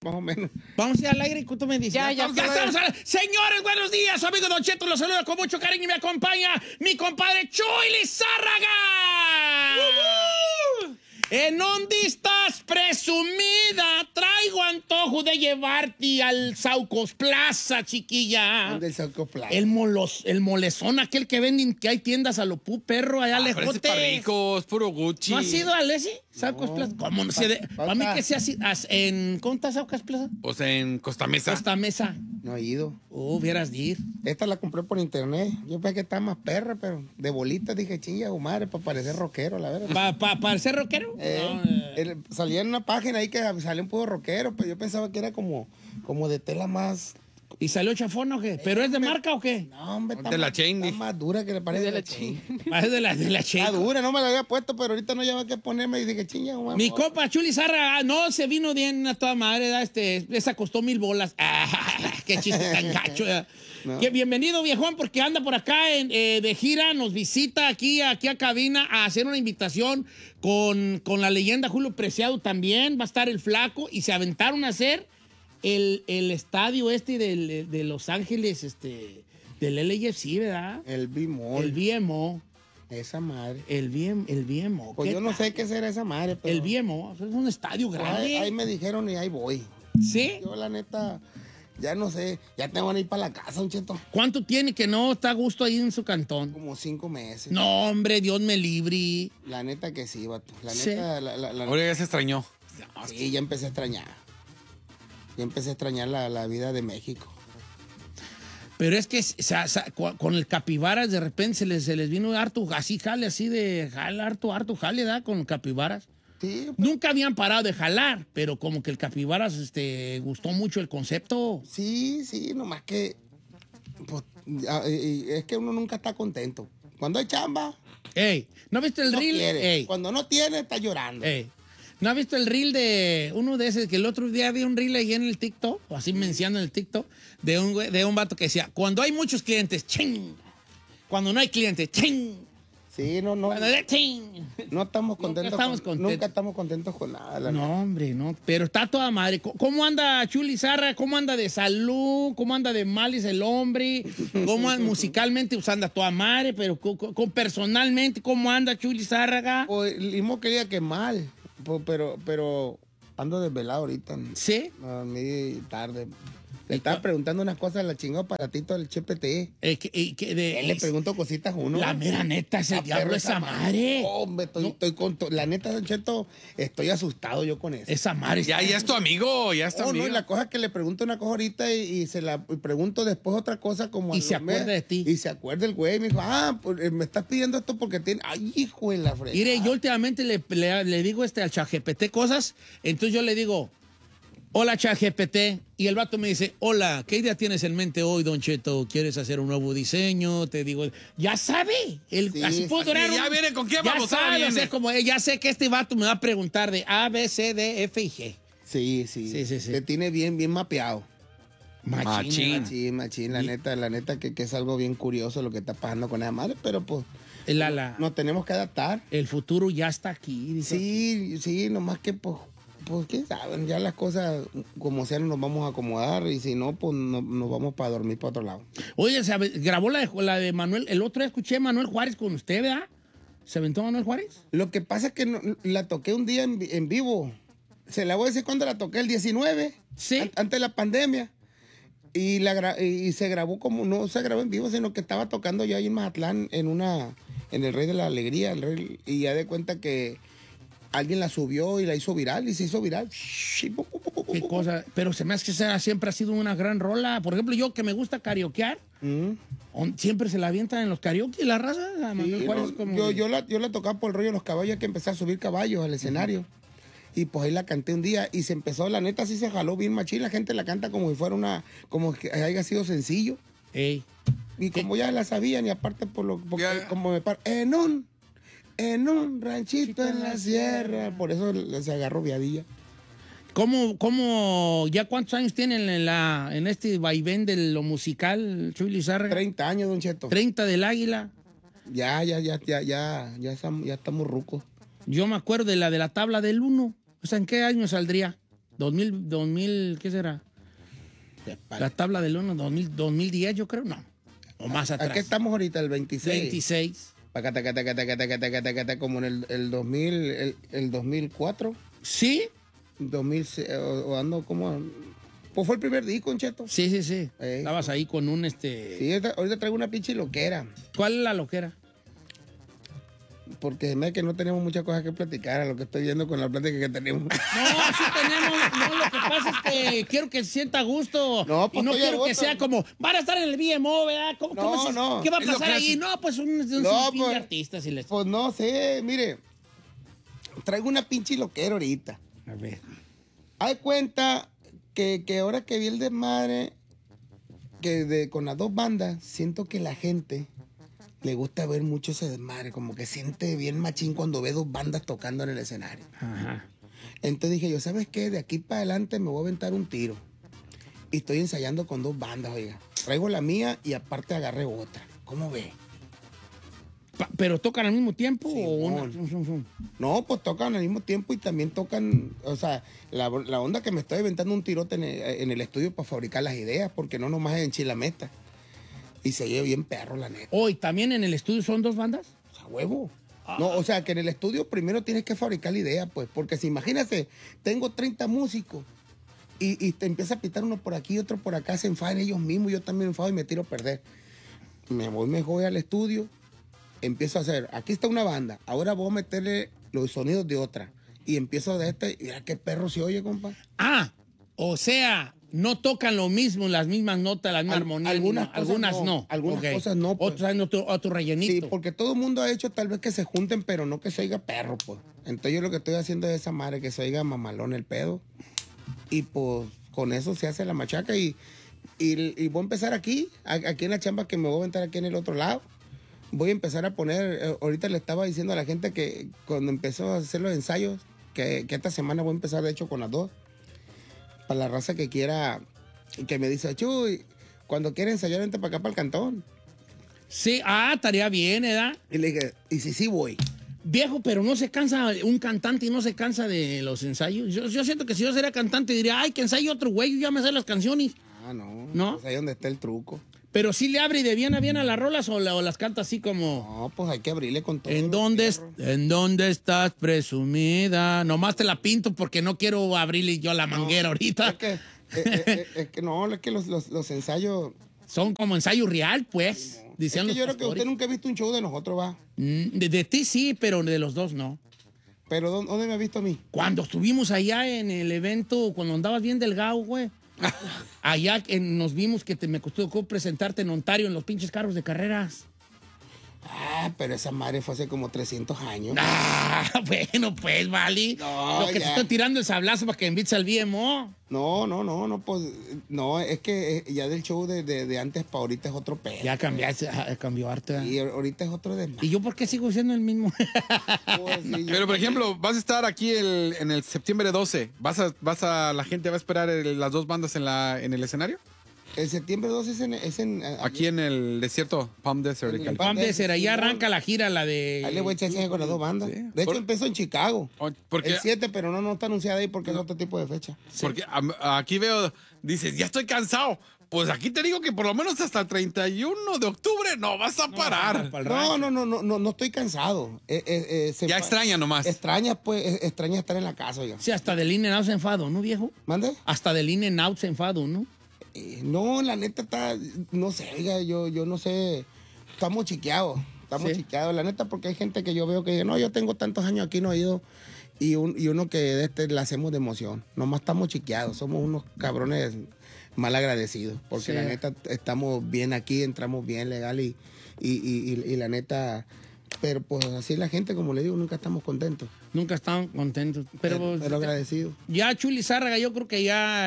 más o menos. Vamos a ir al aire y tú me dices. Ya Estamos al aire. Señores, buenos días. Su amigo Don Cheto los saluda con mucho cariño y me acompaña mi compadre Chuy Lizárraga. ¿En dónde estás, presumida? Traigo antojo de llevarte al Saucos Plaza, chiquilla. ¿Dónde el Saucos Plaza? El molezón, aquel que venden, que hay tiendas a lo perro, allá Pero ese es para lejotes. ricos, puro Gucci. ¿No has ido a ese? Saucos Plaza. ¿Cómo no sé? Para mí que sea así. ¿Cómo está Saucos Plaza? O sea, en Costa Mesa. Costa Mesa. No he ido. Hubieras de ir. Esta la compré por internet. Yo pensé que estaba más perra, pero de bolitas dije, chinga, madre, para parecer rockero, la verdad. ¿Para parecer rockero? Salía en una página ahí que salía un poco rockero, pero yo pensaba que era como de tela más... ¿Y salió chafón o qué? ¿Pero es de marca o qué? No, hombre, De la Chain, está dije. más dura que le parece. De la Chain. Es de la Está Chain. dura, no me la había puesto, pero ahorita no lleva que ponerme y dije, chinga, madre. Mi compa Chuli Zarra, no, se vino bien a toda madre, esa costó 1,000 bolas. Qué chiste tan gacho. No. Que bienvenido, viejón, porque anda por acá de gira, nos visita aquí a cabina a hacer una invitación con la leyenda Julio Preciado también. Va a estar el Flaco y se aventaron a hacer el estadio de Los Ángeles, del LAFC, ¿verdad? El bimol. El BMO. Esa madre. El BMO. Pues ¿Qué yo no tal? sé qué será esa madre, pero... El BMO, es un estadio grande. Ahí me dijeron y ahí voy. ¿Sí? Yo, la neta, ya no sé. Ya tengo que ir para la casa, un cheto. ¿Cuánto tiene que no está a gusto ahí en su cantón? Como 5 meses. No, hombre, Dios me libre. La neta que sí, vato. La Sí. neta, Ahora ya se extrañó. sí, ya empecé a extrañar. Ya empecé a extrañar la vida de México. Pero es que con el Capibaras de repente se les vino harto, así jale, harto jale, ¿verdad? Con Capibaras. Sí, Nunca habían parado de jalar, pero como que el Capibaras gustó mucho el concepto. sí, nomás que... Pues, es que uno nunca está contento. Cuando hay chamba, Ey, ¿no has visto el no reel? quiere. Ey, Cuando no tiene, está llorando. ey. ¿No has visto el reel de uno de esos que el otro día vi un reel ahí en el TikTok, o así mencionando en el TikTok, de un vato que decía, cuando hay muchos clientes, ching. Cuando no hay clientes, ching. Sí, no Cuando hay ching. estamos contentos. Nunca estamos contentos con nada. la neta. No, hombre, no. Pero está toda madre. ¿Cómo anda Chuli Zarra? ¿Cómo anda de salud? ¿Cómo anda de males el hombre? ¿Cómo anda musicalmente? Pues anda toda madre, pero personalmente, ¿cómo anda Chuli Zárraga? Pues, Limo quería que mal, pues, pero ando desvelado ahorita. ¿Sí? A mí tarde. Le estaba preguntando unas cosas, la chingó aparatito del ChatGPT. Él le pregunto cositas a uno. La mera neta, es el Ah, diablo perro, esa madre. Hombre, estoy con la neta, Don Cheto, estoy asustado yo con eso. Esa madre. Ya es tu amigo, ya es tu Oh, amigo. no, y la cosa es que le pregunto una cosa ahorita y se la pregunto después otra cosa como... Y a se los meses. acuerda de ti. Y se acuerda el güey, me dijo, pues, me estás pidiendo esto porque tiene... Ay, hijo de la fregada. Mire, yo últimamente le digo al ChatGPT cosas, entonces yo le digo, hola ChatGPT, y el vato me dice, hola, ¿qué idea tienes en mente hoy, Don Cheto? ¿Quieres hacer un nuevo diseño? Te digo, ya sabe, Sí, así puedo durar. ya viene con qué ya vamos sabe, a o sea, como ya sé que este vato me va a preguntar de A, B, C, D, F y G. Sí. Sí. Te tiene bien mapeado. Machín. Machín, la neta que es algo bien curioso lo que está pasando con esa madre, pero pues nos tenemos que adaptar. El futuro ya está aquí. Dice. Sí, nomás que pues quién sabe, ya las cosas como sean nos vamos a acomodar y si no, pues nos vamos para dormir para otro lado. Oye, se grabó la de Manuel, el otro día escuché a Manuel Juárez con usted, ¿verdad? ¿Se aventó Manuel Juárez? Lo que pasa es que la toqué un día en vivo. Se la voy a decir cuando la toqué, el 19, Sí. antes de la pandemia. Y se grabó como, no se grabó en vivo, sino que estaba tocando yo ahí en Mazatlán en el Rey de la Alegría, y ya de cuenta que alguien la subió y la hizo viral, y se hizo viral. Qué cosa, pero se me hace que siempre ha sido una gran rola. Por ejemplo, yo que me gusta karaokear, siempre se la avientan en los karaoke la raza. A Manuel Sí, Juárez no, como yo la tocaba por el rollo de los caballos, que empecé a subir caballos al escenario. Y pues ahí la canté un día y se empezó, la neta sí se jaló bien machín, la gente la canta como si fuera como que haya sido sencillo. Ey. Y como ya la sabían, y aparte porque como me paro, en un ranchito en la sierra, por eso se agarró viadilla. ¿Ya cuántos años tienen en este vaivén de lo musical, Chuy Lizárraga? 30 años, Don Cheto. 30 del Águila. Ya estamos rucos. Yo me acuerdo de la tabla del 1. O sea, ¿en qué año saldría? 2000, ¿qué será? La tabla del 1, 2010, yo creo, no. O más atrás. ¿A qué estamos ahorita? El 26. 26. Como en el 2000, el 2004. ¿Sí? 2006, o ando como... Pues fue el primer disco, Don Cheto. Sí. Ey. Estabas ahí con un Sí, ahorita traigo una pinche loquera. ¿Cuál es la loquera? Porque me que no tenemos muchas cosas que platicar a lo que estoy viendo con la plática que tenemos. No, sí tenemos. No, lo que pasa es que quiero que se sienta a gusto. No, pues y no estoy a quiero que gusto. sea como, van a estar en el BMO, ¿verdad? No. ¿Qué va a Es lo pasar que ahí? hace- No, pues un No, sinfín pues- de artistas. Y les... Pues no sé, mire. Traigo una pinche loquera ahorita. A ver. Hay cuenta que ahora que vi el desmadre con las dos bandas, siento que la gente le gusta ver mucho ese desmadre, como que siente bien machín cuando ve dos bandas tocando en el escenario. Ajá. Entonces dije yo, ¿sabes qué? De aquí para adelante me voy a aventar un tiro. Y estoy ensayando con dos bandas, oiga. Traigo la mía y aparte agarré otra. ¿Cómo ve? ¿Pero tocan al mismo tiempo Sí, o una? No, pues tocan al mismo tiempo y también tocan, o sea, la onda que me estoy inventando un tirote en el estudio para fabricar las ideas, porque no nomás es en Chilameta. Y se oye bien perro, la neta. ¿Hoy también en el estudio son dos bandas? O sea, huevo. No, o sea, que en el estudio primero tienes que fabricar la idea, pues, porque si imagínate, tengo 30 músicos y te empieza a pitar uno por aquí, otro por acá, se enfadan ellos mismos, yo también me enfado y me tiro a perder. Me voy mejor al estudio, empiezo a hacer, aquí está una banda, ahora voy a meterle los sonidos de otra. Y empiezo de y mira qué perro se oye, compa. Ah, o sea, no tocan lo mismo, las mismas notas, la misma armonía. algunas cosas algunas no. no. Algunas Ok. cosas no, pues. Otras otro Sí, rellenito. porque todo el mundo ha hecho tal vez que se junten, pero no que se oiga perro, pues. Entonces yo lo que estoy haciendo es esa madre, que se oiga mamalón el pedo. Y pues con eso se hace la machaca y voy a empezar aquí en la chamba que me voy a aventar aquí en el otro lado. Voy a empezar a poner, ahorita le estaba diciendo a la gente que cuando empezó a hacer los ensayos, que esta semana voy a empezar de hecho con las dos. Para la raza que quiera, que me dice, Chuy, cuando quiera ensayar, vente para acá, para el cantón. Sí, estaría bien, ¿verdad? Y le dije, y sí voy. Viejo, pero no se cansa un cantante y no se cansa de los ensayos. Yo siento que si yo sería cantante diría, ay, que ensaye otro güey, yo ya me sé las canciones. Ah, no. ¿No? Pues ahí donde está el truco. Pero sí le abre y de bien a bien a las rolas o las canta así como... No, pues hay que abrirle con todo. ¿En dónde estás presumida? Nomás te la pinto porque no quiero abrirle yo la manguera ahorita. Es que no, es que los ensayos... Son como ensayo real, pues. Es Decían que los yo creo que pastores. usted nunca ha visto un show de nosotros, va. De ti sí, pero de los dos no. Pero ¿dónde me ha visto a mí? Cuando estuvimos allá en el evento, cuando andabas bien delgado, güey. Allá nos vimos que me costó presentarte en Ontario en los pinches carros de carreras. Ah, pero esa madre fue hace como 300 años. Bueno, pues, vale. No, Lo que te ya. estoy tirando el sablazo para que invites al BMO. No, pues, no, es que ya del show de antes para ahorita es otro pedo. Ya cambió arte. Y ahorita es otro de ¿Y yo por qué sigo siendo el mismo? Pero, por ejemplo, vas a estar aquí en el septiembre 12. ¿La gente va a esperar las dos bandas en el escenario? El septiembre 12 es en Aquí en el desierto, Palm Desert. En de el California. Pam de ser, ahí arranca la gira, la de... Ahí le voy a echar chance con las dos bandas. Sí. De hecho, empezó en Chicago. Porque, El 7, pero no está anunciada ahí porque es otro tipo de fecha. porque aquí veo, dices, ya estoy cansado. Pues aquí te digo que por lo menos hasta el 31 de octubre no vas a parar. No estoy cansado. Ya extraña nomás. Extraña estar en la casa, oiga. Sí, hasta del In and Out se enfado, ¿no, viejo? ¿Mande? Hasta del In and Out se enfado, ¿no? No, la neta está, no sé, oiga, yo no sé. Estamos chiqueados. Sí. La neta, porque hay gente que yo veo que dice, no, yo tengo tantos años aquí, no he ido. Y uno que de la hacemos de emoción. Nomás estamos chiqueados. Somos unos cabrones mal agradecidos. Porque Sí. la neta, estamos bien aquí, entramos bien legal y la neta... Pero pues así la gente, como le digo, nunca estamos contentos. Nunca estaban contentos. Pero agradecidos. ya, Chuli Zárraga, yo creo que ya,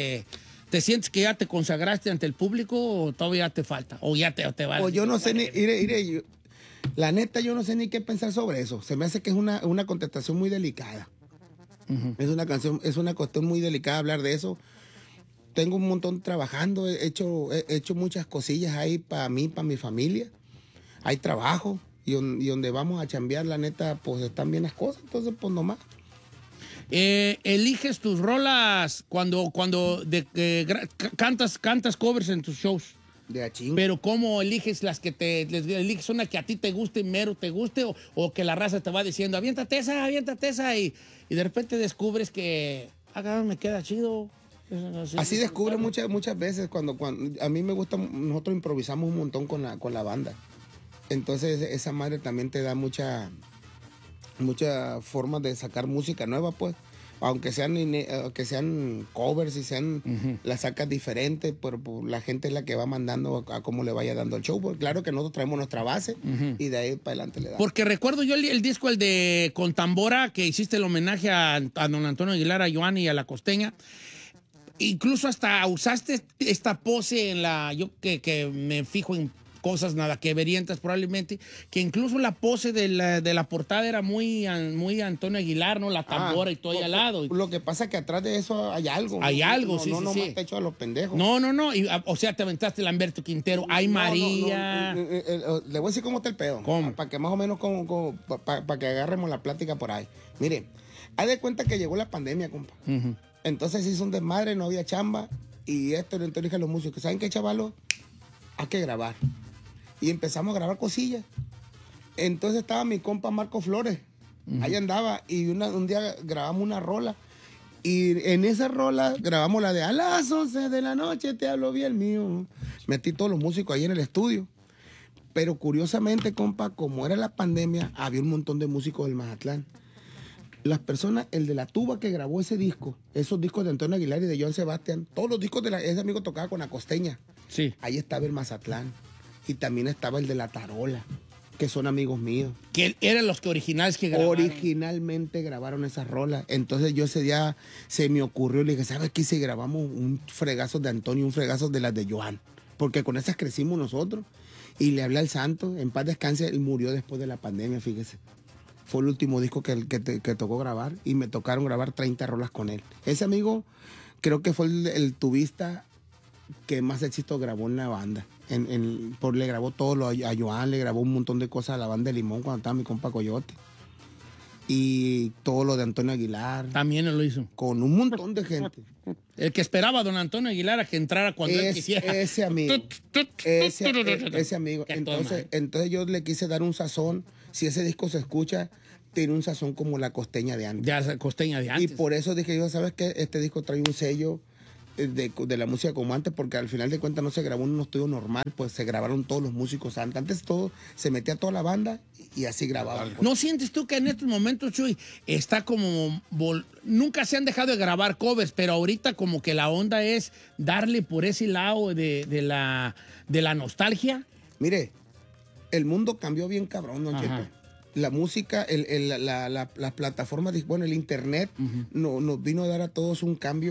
¿te sientes que ya te consagraste ante el público o todavía te falta? ¿O ya te vas? O yo no sé ni... la neta, yo no sé ni qué pensar sobre eso. Se me hace que es una contestación muy delicada. Ujú. Es una cuestión muy delicada hablar de eso. Tengo un montón trabajando, he hecho muchas cosillas ahí para mí, para mi familia. Hay trabajo y donde vamos a chambear, la neta, pues están bien las cosas. Entonces, pues nomás. eliges tus rolas cuando cantas covers en tus shows. De achín. Pero ¿cómo eliges las que eliges una que a ti te guste, mero te guste, o que la raza te va diciendo, aviéntate esa, y de repente descubres que, me queda chido. Así descubre muchas veces cuando a mí me gusta, nosotros improvisamos un montón con la banda. Entonces esa madre también te da mucha forma de sacar música nueva, pues. Aunque sean covers y la sacas diferente, pero la gente es la que va mandando a cómo le vaya dando el show. Porque claro que nosotros traemos nuestra base y de ahí para adelante le damos. Porque recuerdo yo el disco, el de Con Tambora, que hiciste el homenaje a don Antonio Aguilar, a Joan y a La Costeña. Incluso hasta usaste esta pose yo que me fijo en cosas nada que verientas probablemente, que incluso la pose de la portada era muy Antonio Aguilar, ¿no? La tambora y todo ahí al lado. Lo que pasa es que atrás de eso hay algo. Hay algo, sí. No, te hecho a los pendejos. No. O sea, te aventaste Lamberto Quintero, ay María. Le voy a decir cómo está el pedo. ¿Cómo? Para que más o menos para que agarremos la plática por ahí. Mire, haz de cuenta que llegó la pandemia, compa. Entonces hizo un desmadre, no había chamba. Y entonces dije a los músicos, ¿saben qué, chavalos? Hay que grabar. Y empezamos a grabar cosillas. Entonces estaba mi compa Marco Flores. Ahí andaba. Y un día grabamos una rola. Y en esa rola grabamos la de a las 11 de la noche te hablo bien mío. Metí todos los músicos ahí en el estudio. Pero curiosamente, compa, como era la pandemia, había un montón de músicos del Mazatlán. Las personas, el de la tuba que grabó ese disco, esos discos de Antonio Aguilar y de Joan Sebastián, todos los discos ese amigo tocaba con La Costeña. Sí. Ahí estaba el Mazatlán. Y también estaba el de La Tarola, que son amigos míos. Que eran los que grabaron. Originalmente grabaron esas rolas. Entonces yo ese día se me ocurrió, le dije, ¿sabes qué? Si grabamos un fregazo de Antonio, un fregazo de las de Joan. Porque con esas crecimos nosotros. Y le hablé al santo, en paz descanse, él murió después de la pandemia, fíjese. Fue el último disco que tocó grabar y me tocaron grabar 30 rolas con él. Ese amigo creo que fue el tubista que más éxito grabó en la banda. Le grabó todo a Joan, le grabó un montón de cosas a la banda de Limón cuando estaba mi compa Coyote. Y todo lo de Antonio Aguilar. También él lo hizo. Con un montón de gente. El que esperaba a don Antonio Aguilar a que entrara cuando él quisiera. Ese amigo. ese amigo. Entonces yo le quise dar un sazón. Si ese disco se escucha, tiene un sazón como La Costeña de antes. Ya, La Costeña de antes. Y por eso dije yo, ¿sabes qué? Este disco trae un sello de la música como antes, porque al final de cuentas no se grabó en un estudio normal, pues se grabaron todos los músicos antes. Antes todo, se metía toda la banda y así grababan. ¿No sientes tú que en estos momentos, Chuy, está como... Nunca se han dejado de grabar covers, pero ahorita como que la onda es darle por ese lado de la nostalgia? Mire, el mundo cambió bien cabrón, don Cheto. La música, las plataformas, bueno, el internet nos vino a dar a todos un cambio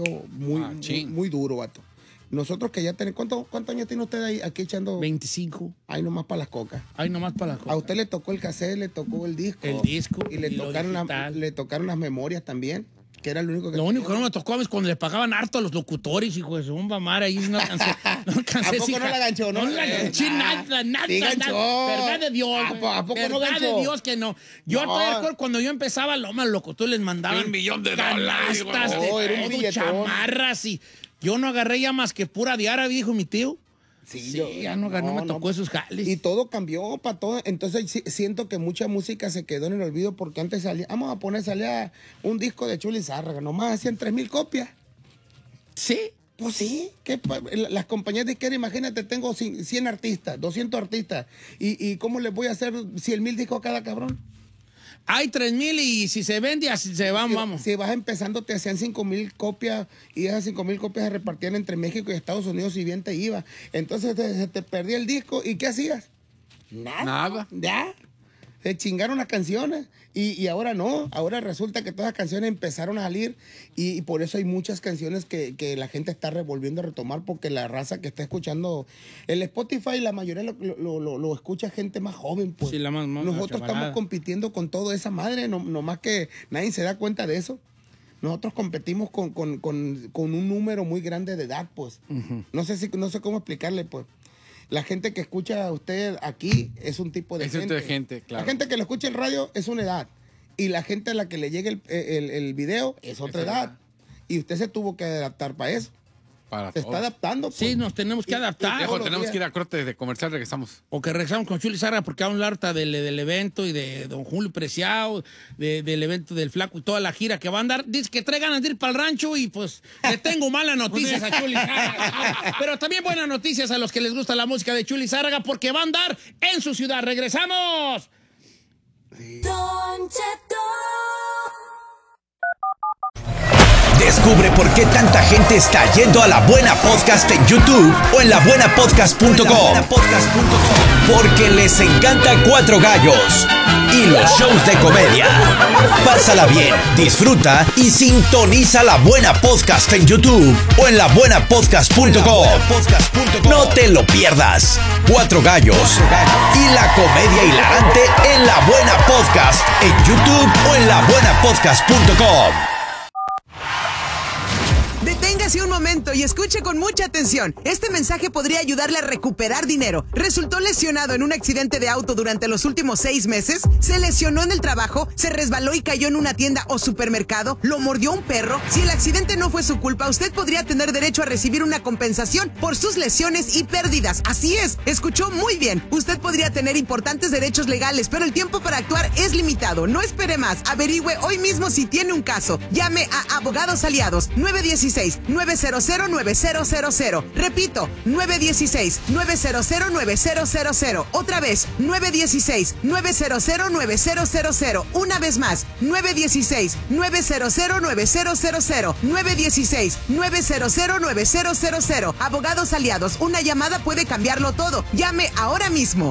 muy duro, vato. Nosotros que ya tenemos... ¿Cuántos años tiene usted ahí aquí echando? 25. Ahí nomás para las cocas. Ahí nomás para las cocas. A usted le tocó el cassette, le tocó el disco. El disco. Y le tocaron las memorias también. Que era lo único que... Lo único que no me tocó es cuando le pagaban harto a los locutores, hijo de su mamá, ahí no alcancé. ¿A poco no la ganchó? No la ganché nada. Verdad de Dios. ¿A poco no ganchó? Verdad de Dios que no. Yo recuerdo cuando yo empezaba, los locutores les mandaban $1 millón de canastas de chamarras y yo no agarré ya más que pura de árabe, dijo mi tío. Sí, ya no me tocó esos jales. Y todo cambió para todo. Entonces siento que mucha música se quedó en el olvido porque antes salía un disco de Chuli Zárraga. Nomás hacían 3,000 copias. ¿Sí? Pues sí. Las compañías de disqueras, imagínate, tengo 100 artistas, 200 artistas. ¿Y cómo les voy a hacer 100,000 discos a cada cabrón? Hay 3,000 y si se vende, así se van, vamos. Si vas empezando, te hacían 5,000 copias y esas 5,000 copias se repartían entre México y Estados Unidos y bien te iba. Entonces se te perdía el disco y ¿qué hacías? Nada. Ya. Se chingaron las canciones y ahora no. Ahora resulta que todas las canciones empezaron a salir y por eso hay muchas canciones que la gente está revolviendo a retomar porque la raza que está escuchando el Spotify, la mayoría lo escucha gente más joven, pues. Sí, Nosotros estamos compitiendo con toda esa madre, no más que nadie se da cuenta de eso. Nosotros competimos con un número muy grande de edad, pues. No sé cómo explicarle, pues. La gente que escucha a usted aquí es un tipo de gente. Claro. La gente que lo escucha en radio es una edad. y la gente a la que le llegue el video es otra edad. Y usted se tuvo que adaptar para eso. Se está adaptando. Pues. Sí, nos tenemos que adaptar. Viejo, tenemos que ir a corte de comercial, regresamos. O que regresamos con Chuli Zárraga porque vamos a hablar harta del evento y de don Julio Preciado, del evento del Flaco y toda la gira que va a andar. Dice que trae ganas de ir para el rancho y pues le tengo malas noticias a Chuli Zárraga. Pero también buenas noticias a los que les gusta la música de Chuli Zárraga porque va a andar en su ciudad. ¡Regresamos! Don Cheto. Descubre por qué tanta gente está yendo a La Buena Podcast en YouTube o en labuenapodcast.com. Porque les encanta Cuatro Gallos y los shows de comedia. Pásala bien, disfruta y sintoniza La Buena Podcast en YouTube o en labuenapodcast.com. No te lo pierdas. Cuatro Gallos y la comedia hilarante en La Buena Podcast en YouTube o en labuenapodcast.com. Deténgase un momento y escuche con mucha atención. Este mensaje podría ayudarle a recuperar dinero. ¿Resultó lesionado en un accidente de auto durante los últimos 6 meses? ¿Se lesionó en el trabajo? ¿Se resbaló y cayó en una tienda o supermercado? ¿Lo mordió un perro? Si el accidente no fue su culpa, usted podría tener derecho a recibir una compensación por sus lesiones y pérdidas. Así es, escuchó muy bien. Usted podría tener importantes derechos legales, pero el tiempo para actuar es limitado. No espere más. Averigüe hoy mismo si tiene un caso. Llame a Abogados Aliados 916-900-9000. Repito, 916-900-9000. Otra vez, 916-900-9000. Una vez más, 916-900-9000. 916-900-9000. Abogados Aliados, una llamada puede cambiarlo todo. Llame ahora mismo,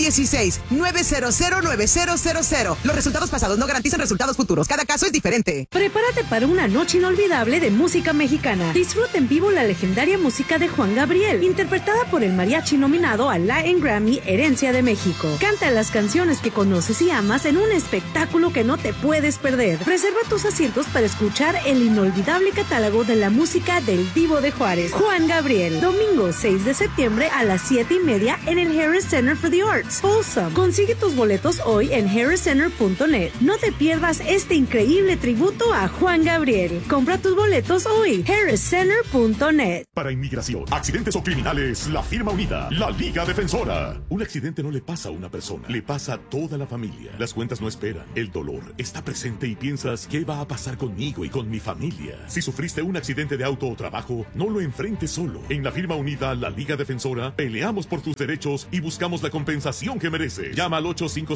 916-900-9000. Los resultados pasados no garantizan resultados futuros. Cada caso es diferente. Prepárate para una noche inolvidable de música mexicana. Disfruta en vivo la legendaria música de Juan Gabriel, interpretada por el mariachi nominado al Latin Grammy Herencia de México. Canta las canciones que conoces y amas en un espectáculo que no te puedes perder. Reserva tus asientos para escuchar el inolvidable catálogo de la música del Divo de Juárez, Juan Gabriel. Domingo 6 de septiembre a las 7:30 en el Harris Center for the Arts, Folsom. Consigue tus boletos hoy en harriscenter.net. No te pierdas este increíble tributo a Juan Gabriel. Compra tus boletos hoy. harriscenter.net. Para inmigración, accidentes o criminales, la firma unida, la Liga Defensora. Un accidente no le pasa a una persona, le pasa a toda la familia. Las cuentas no esperan, el dolor está presente y piensas, ¿qué va a pasar conmigo y con mi familia? Si sufriste un accidente de auto o trabajo, no lo enfrentes solo. En la firma unida, la Liga Defensora, peleamos por tus derechos y buscamos la compensación que mereces. Llama al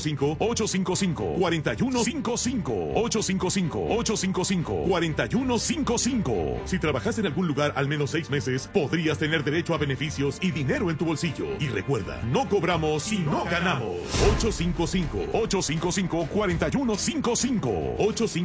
855-855-4155. 855-855-4155. Si trabajas en algún lugar al menos 6 meses, podrías tener derecho a beneficios y dinero en tu bolsillo. Y recuerda, no cobramos si no ganamos. 855-855-4155.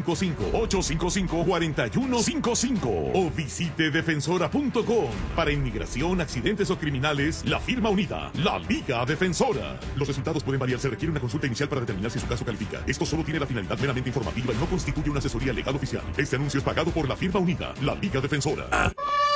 855-855-4155. O visite defensora.com. Para inmigración, accidentes o criminales, la firma unida, la Liga Defensora. Los resultados pueden variar. Se requiere una consulta inicial para determinar si su caso califica. Esto solo tiene la finalidad meramente informativa y no constituye una asesoría legal oficial. Este anuncio es pagado por la firma unida, la Liga Defensora.